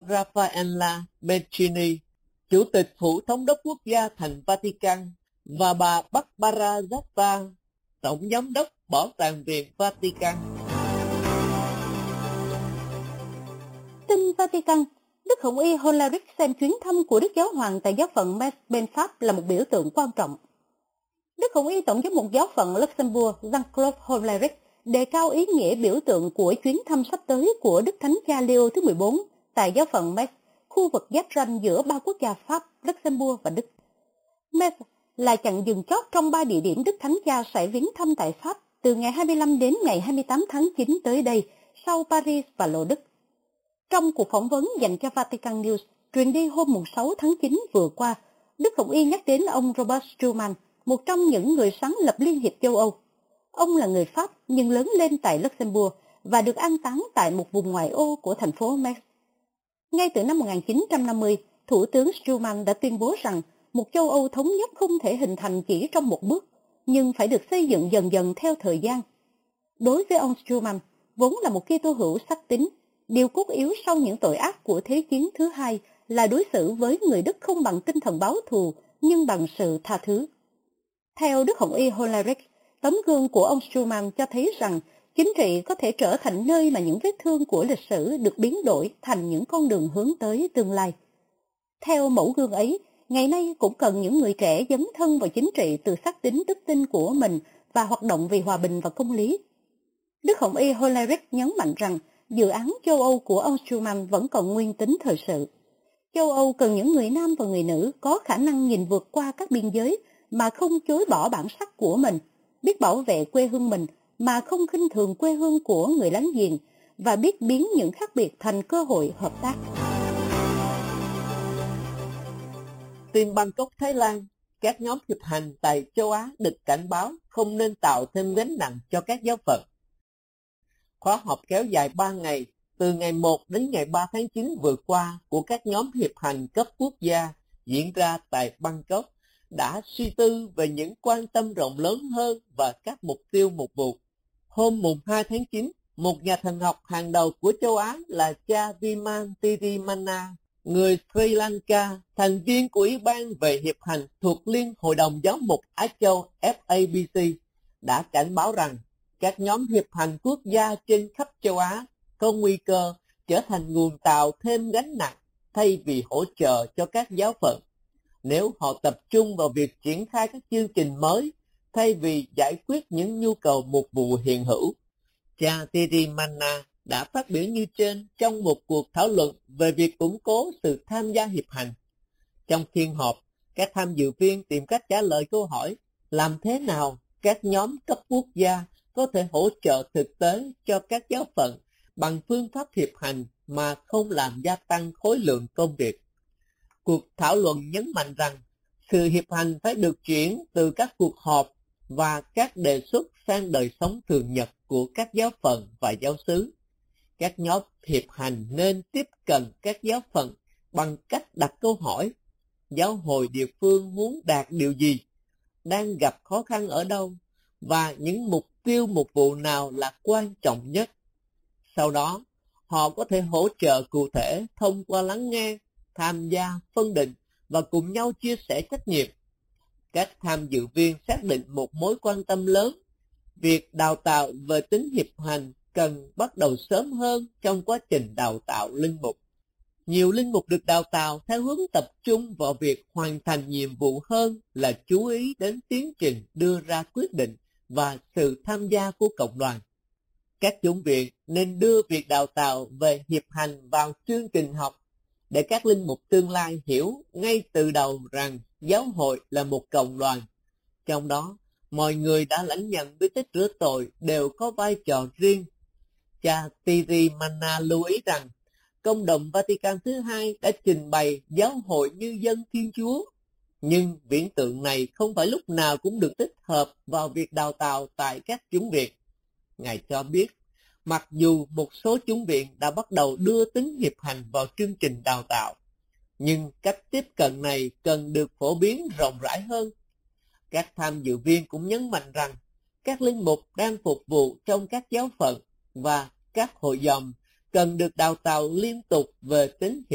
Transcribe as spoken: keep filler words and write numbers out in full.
Raffaella Bencini, Chủ tịch Phủ Thống đốc Quốc gia thành Vatican, và bà Barbara Zappa, Tổng giám đốc Bảo tàng Viện Vatican. Tin Vatican, Đức Hồng Y Hollerich xem chuyến thăm của Đức Giáo Hoàng tại giáo phận Metz bên Pháp là một biểu tượng quan trọng. Đức Hồng Y Tổng giám mục giáo phận Luxembourg Jean-Claude Hollerich đề cao ý nghĩa biểu tượng của chuyến thăm sắp tới của Đức Thánh Cha Leo thứ mười bốn tại giáo phận Metz, khu vực giáp ranh giữa ba quốc gia Pháp, Luxembourg và Đức. Metz là chặng dừng chót trong ba địa điểm Đức Thánh Cha sẽ viếng thăm tại Pháp từ ngày hai mươi lăm đến ngày hai mươi tám tháng chín tới đây, sau Paris và Lô Đức. Trong cuộc phỏng vấn dành cho Vatican News truyền đi hôm sáu tháng chín vừa qua, Đức Hồng Y nhắc đến ông Robert Schuman, một trong những người sáng lập Liên hiệp châu Âu. Ông là người Pháp nhưng lớn lên tại Luxembourg và được an táng tại một vùng ngoại ô của thành phố Metz. Ngay từ năm một nghìn chín trăm năm mươi, Thủ tướng Schuman đã tuyên bố rằng một châu Âu thống nhất không thể hình thành chỉ trong một bước, nhưng phải được xây dựng dần dần theo thời gian. Đối với ông Schuman, vốn là một Kitô hữu sắc tín, điều cốt yếu sau những tội ác của Thế chiến thứ hai là đối xử với người Đức không bằng tinh thần báo thù, nhưng bằng sự tha thứ. Theo Đức Hồng Y Hollerich, tấm gương của ông Schuman cho thấy rằng chính trị có thể trở thành nơi mà những vết thương của lịch sử được biến đổi thành những con đường hướng tới tương lai. Theo mẫu gương ấy, ngày nay cũng cần những người trẻ dấn thân vào chính trị từ xác tín đức tin của mình và hoạt động vì hòa bình và công lý. Đức Hồng Y Hollerich nhấn mạnh rằng dự án châu Âu của ông Schuman vẫn còn nguyên tính thời sự. Châu Âu cần những người nam và người nữ có khả năng nhìn vượt qua các biên giới mà không chối bỏ bản sắc của mình, biết bảo vệ quê hương mình mà không khinh thường quê hương của người láng giềng và biết biến những khác biệt thành cơ hội hợp tác. Tin Bangkok, Thái Lan, các nhóm hiệp hành tại châu Á được cảnh báo không nên tạo thêm gánh nặng cho các giáo phận. Khóa họp kéo dài ba ngày, từ ngày một đến ngày ba tháng chín vừa qua của các nhóm hiệp hành cấp quốc gia diễn ra tại Bangkok đã suy tư về những quan tâm rộng lớn hơn và các mục tiêu mục vụ. Hôm mùng hai tháng chín, một nhà thần học hàng đầu của châu Á là cha Vimal Tirimana, người Sri Lanka, thành viên của Ủy ban về hiệp hành thuộc Liên Hội đồng Giáo mục Á Châu F A B C, đã cảnh báo rằng các nhóm hiệp hành quốc gia trên khắp châu Á có nguy cơ trở thành nguồn tạo thêm gánh nặng thay vì hỗ trợ cho các giáo phận, nếu họ tập trung vào việc triển khai các chương trình mới thay vì giải quyết những nhu cầu mục vụ hiện hữu. Cha Tirimana đã phát biểu như trên trong một cuộc thảo luận về việc củng cố sự tham gia hiệp hành. Trong phiên họp, các tham dự viên tìm cách trả lời câu hỏi làm thế nào các nhóm cấp quốc gia có thể hỗ trợ thực tế cho các giáo phận bằng phương pháp hiệp hành mà không làm gia tăng khối lượng công việc. Cuộc thảo luận nhấn mạnh rằng sự hiệp hành phải được chuyển từ các cuộc họp và các đề xuất sang đời sống thường nhật của các giáo phận và giáo xứ. Các nhóm hiệp hành nên tiếp cận các giáo phận bằng cách đặt câu hỏi: giáo hội địa phương muốn đạt điều gì, đang gặp khó khăn ở đâu, và những mục tiêu mục vụ nào là quan trọng nhất. Sau đó, họ có thể hỗ trợ cụ thể thông qua lắng nghe, tham gia, phân định và cùng nhau chia sẻ trách nhiệm. Các tham dự viên xác định một mối quan tâm lớn: việc đào tạo về tính hiệp hành cần bắt đầu sớm hơn trong quá trình đào tạo linh mục. Nhiều linh mục được đào tạo theo hướng tập trung vào việc hoàn thành nhiệm vụ hơn là chú ý đến tiến trình đưa ra quyết định và sự tham gia của cộng đoàn. Các chủng viện nên đưa việc đào tạo về hiệp hành vào chương trình học để các linh mục tương lai hiểu ngay từ đầu rằng giáo hội là một cộng đoàn. Trong đó, mọi người đã lãnh nhận bí tích rửa tội đều có vai trò riêng. Cha Tirimana lưu ý rằng Công đồng Vatican thứ hai đã trình bày giáo hội như dân Thiên Chúa, nhưng viễn tượng này không phải lúc nào cũng được tích hợp vào việc đào tạo tại các chủng viện. Ngài cho biết, mặc dù một số chủng viện đã bắt đầu đưa tính hiệp hành vào chương trình đào tạo, nhưng cách tiếp cận này cần được phổ biến rộng rãi hơn. Các tham dự viên cũng nhấn mạnh rằng các linh mục đang phục vụ trong các giáo phận và các hội dòng cần được đào tạo liên tục về tính hiệp